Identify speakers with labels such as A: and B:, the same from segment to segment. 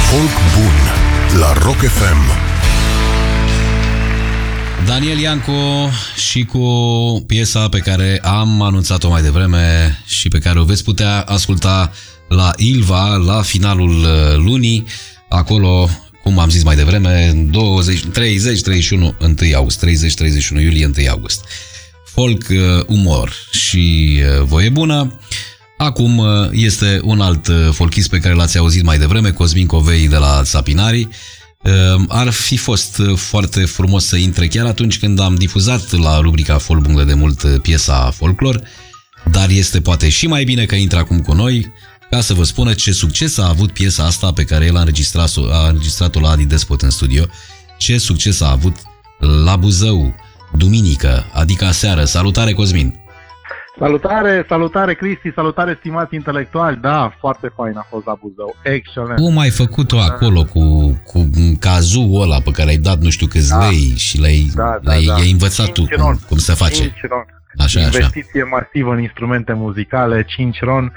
A: Folk bun la Rock FM.
B: Daniel Iancu și cu piesa pe care am anunțat-o mai devreme și pe care o veți putea asculta la Ilva la finalul lunii, acolo, cum am zis mai devreme, 30-31 iulie, 1 august. Folk, umor și voie bună. Acum este un alt folchist pe care l-ați auzit mai devreme, Cosmin Covei de la Țapinarii. Ar fi fost foarte frumos să intre chiar atunci când am difuzat la rubrica Folbungă de mult piesa Folklor, dar este poate și mai bine că intră acum cu noi ca să vă spună ce succes a avut piesa asta pe care el a înregistrat-o la Adi Despot în studio. Ce succes a avut la Buzău, duminică, adică aseară. Salutare, Cosmin!
C: Salutare, Cristi, salutare, stimați intelectuali. Da, foarte fain a fost la Buzău, excelent.
B: Cum ai făcut-o acolo cu cazul ăla pe care ai dat nu știu câți lei și l-ai învățat tu cum se face?
C: 5 ron.
B: Așa.
C: Investiție masivă în instrumente muzicale, 5 ron.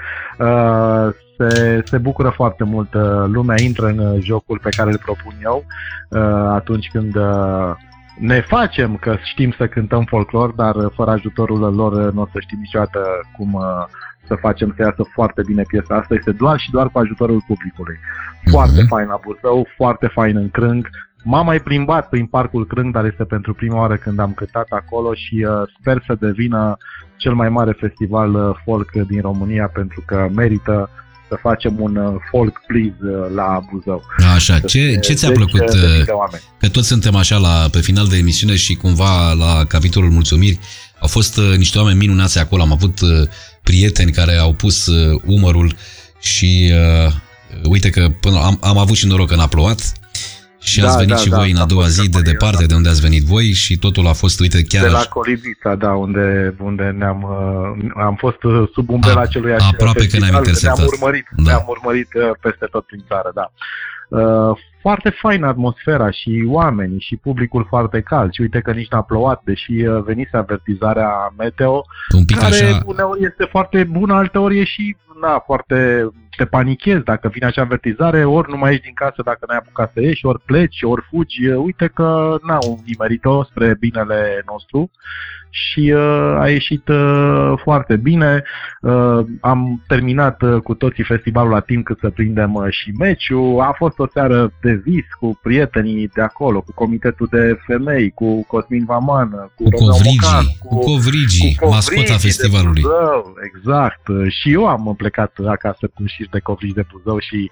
C: Se bucură foarte mult lumea, intră în jocul pe care îl propun eu atunci când ne facem că știm să cântăm folclor, dar fără ajutorul lor nu o să știm niciodată cum să facem să iasă foarte bine piesa asta. Este doar cu ajutorul publicului. Foarte fain la Buzău, foarte fain în Crâng. M-am mai plimbat prin Parcul Crâng, dar este pentru prima oară când am cântat acolo și sper să devină cel mai mare festival folk din România, pentru că merită să facem un folk please la Buzău.
B: Așa, ce ți-a plăcut? Că toți suntem așa pe final de emisiune și cumva la capitolul mulțumiri au fost niște oameni minunați acolo. Am avut prieteni care au pus umărul și uite că am avut și noroc că n-a plouat. Și ați venit și voi în a doua zi de departe de unde ați venit voi și totul a fost, uite, chiar...
C: De la Colibița, da, unde am fost sub umbrela aceluiași
B: aproape că ne-am interceptat.
C: Ne-am urmărit peste tot prin țară, da. Foarte faină atmosfera și oamenii și publicul foarte cald. Și uite că nici n-a plouat, deși venise avertizarea meteo,
B: un pic
C: care
B: așa...
C: uneori este foarte bună, alteori e și foarte... te panichezi dacă vine acea avertizare, ori nu mai ieși din casă dacă n-ai apucat să ieși, ori pleci, ori fugi. Uite că n-au nimerit-o spre binele nostru și a ieșit foarte bine. Am terminat cu toții festivalul la timp cât să prindem și meciul. A fost o seară de vis cu prietenii de acolo, cu Comitetul de Femei, cu Cosmin Vaman, cu
B: Covrigi, mascota festivalului.
C: Buzău, exact. Și eu am plecat acasă cu șir de covrigi de Buzău și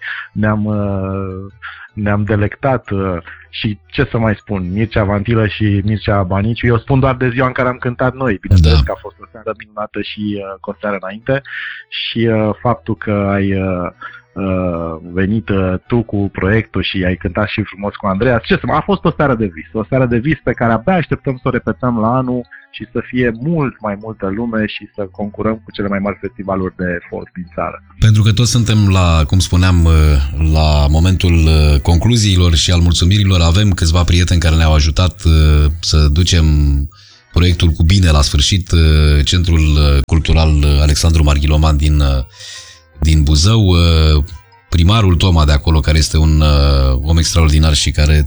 C: ne-am delectat. Și ce să mai spun, Mircea Vantilă și Mircea Baniciu, eu spun doar de ziua în care am cântat noi, bineînțeles că a fost o seară minunată și cu o seară înainte și faptul că ai venit tu cu proiectul și ai cântat și frumos cu Andreea, a fost o seară de vis pe care abia așteptăm să o repetăm la anul și să fie mult mai multă lume și să concurăm cu cele mai mari festivaluri de folk din țară.
B: Pentru că toți suntem cum spuneam, la momentul concluziilor și al mulțumirilor, avem câțiva prieteni care ne-au ajutat să ducem proiectul cu bine la sfârșit, Centrul Cultural Alexandru Marghiloman din Buzău, primarul Toma de acolo, care este un om extraordinar și care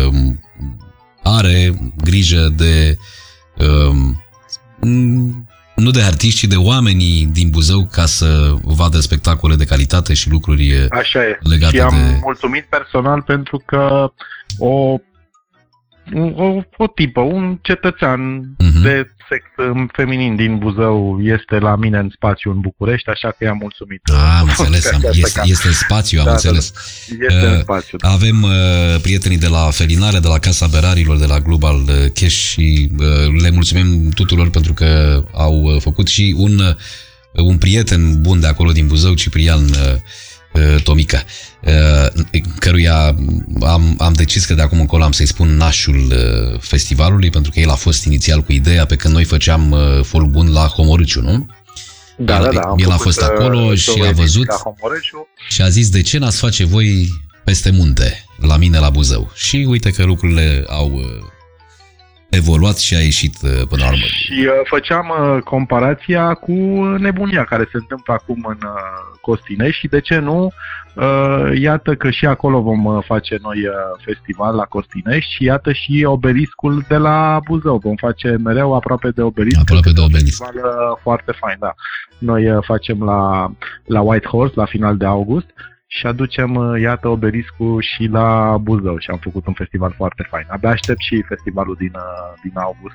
B: are grijă de nu de artiști, ci de oamenii din Buzău ca să vadă spectacole de calitate și lucruri
C: așa e.
B: Legate
C: și am
B: de...
C: mulțumit personal pentru că o tipă, un cetățean de sex feminin din Buzău este la mine în spațiu în București, așa că i-am mulțumit.
B: Am înțeles, este în spațiu, am înțeles.
C: Este în spațiu. Da.
B: Avem prietenii de la Felinare, de la Casa Berarilor, de la Global Cash și le mulțumim tuturor pentru că au făcut și un prieten bun de acolo din Buzău, Ciprian Tomica, căruia am decis că de acum încolo am să-i spun nașul festivalului, pentru că el a fost inițial cu ideea pe când noi făceam folk bun la Homorâciu, nu?
C: Da.
B: El a fost acolo și a văzut și a zis: de ce n-ați face voi peste munte, la mine la Buzău? Și uite că lucrurile evoluat și a ieșit până la urmă.
C: Și făceam comparația cu nebunia care se întâmplă acum în Costinești și de ce nu, iată că și acolo vom face noi festival la Costinești și iată și obeliscul de la Buzău. Vom face mereu aproape de obelisc.
B: Aproape de obelisc.
C: Un festival foarte fain, da. Noi facem la White Horse la final de august și aducem, iată, obeliscul și la Buzău și am făcut un festival foarte fain. Abia aștept și festivalul din august,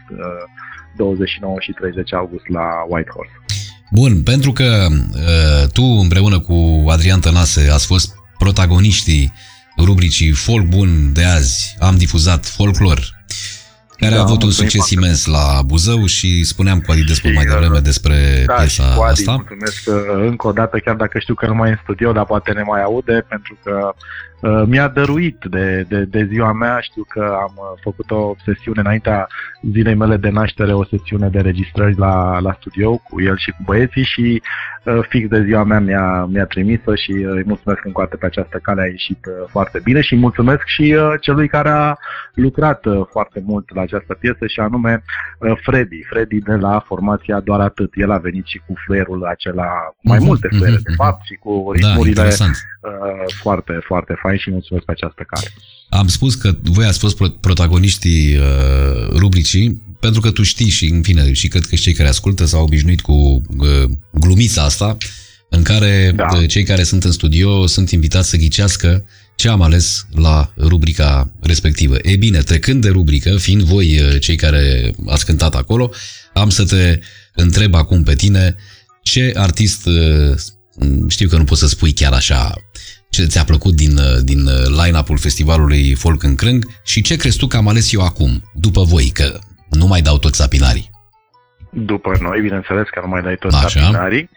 C: 29 și 30 august la White Horse.
B: Bun, pentru că tu împreună cu Adrian Tănase ați fost protagoniștii rubricii Folk Bun de azi, am difuzat folclor, care a avut un succes imens la Buzău și spuneam cu Adi Despot mai devreme despre piesa
C: și cu Adi,
B: asta.
C: Mulțumesc încă o dată, chiar dacă știu că nu mai e în studio, dar poate ne mai aude, pentru că mi-a dăruit de ziua mea. Știu că am făcut o sesiune înaintea zilei mele de naștere, o sesiune de registrări la studio cu el și cu băieții și fix de ziua mea mi-a trimis-o și îi mulțumesc încă o dată pe această cale, a ieșit foarte bine și mulțumesc și celui care a lucrat foarte mult la această piesă și anume Freddy de la formația Doar Atât. El a venit și cu fluierul acela, cu mai multe fluiere de fapt și cu ritmurile foarte, foarte fain și mulțumesc pe această cale.
B: Am spus că voi ați fost protagoniștii rubricii pentru că tu știi și, în fine, și cred că cei care ascultă s-au obișnuit cu glumița asta în care cei care sunt în studio sunt invitați să ghicească ce am ales la rubrica respectivă. E bine, trecând de rubrică, fiind voi cei care ați cântat acolo, am să te întreb acum pe tine ce artist, știu că nu poți să spui chiar așa, ce ți-a plăcut din line-up-ul festivalului Folk în Crâng și ce crezi tu că am ales eu acum, după voi, că nu mai dau toți sapinarii.
C: După noi, bineînțeles că nu mai dai toți sapinarii.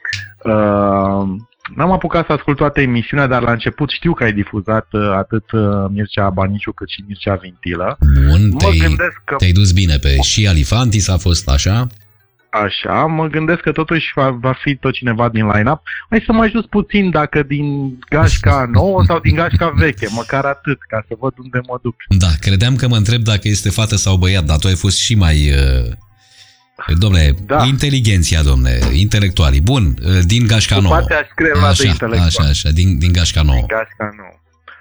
C: N-am apucat să ascult toată emisiunea, dar la început știu că ai difuzat atât Mircea Baniciu cât și Mircea Vintilă.
B: Bun, te-ai dus bine pe și Alifantis a fost așa.
C: Așa, mă gândesc că totuși va fi tot cineva din line-up. Hai să mă ajut puțin dacă din gașca nouă sau din gașca veche, măcar atât, ca să văd unde mă duc.
B: Da, credeam că mă întreb dacă este fată sau băiat, dar tu ai fost și mai... Dom'le, inteligenția, dom'le, intelectualii. Bun, din gașca nouă.
C: Poate aș scrie de intelectual.
B: Așa, din gașca nouă.
C: Din gașca nouă.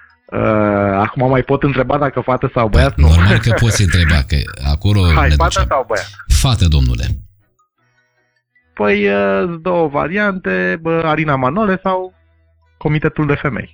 C: Acum mai pot întreba dacă fată sau băiat? Nu.
B: Normal că poți întreba, că acolo
C: Hai,
B: ne
C: fată
B: ducem.
C: sau băiat?
B: Fată, domnule.
C: Păi, două variante, Arina Manole sau Comitetul de Femei.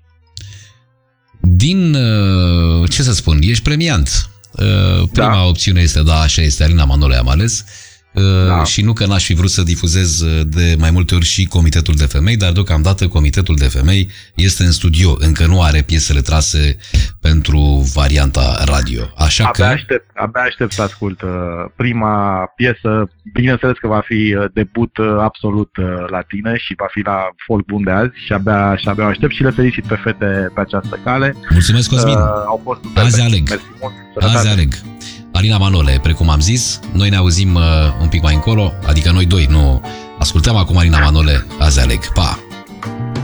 B: Din, ce să spun, ești premiant. Prima opțiune este, așa este, Arina Manole am ales. Și nu că n-aș fi vrut să difuzez de mai multe ori și Comitetul de Femei, dar deocamdată Comitetul de Femei este în studio, încă nu are piesele trase pentru varianta radio. Așa
C: abia aștept să ascult prima piesă. Bineînțeles că va fi debut absolut la tine și va fi la Folk Bun de azi și abia aștept și le felicit pe fete pe această cale.
B: Mulțumesc, Cosmin.
C: Au fost
B: azi aleg. Azi aleg. Arina Manole, precum am zis, noi ne auzim un pic mai încolo, adică noi doi, nu ascultăm acum Arina Manole, azi aleg. Pa!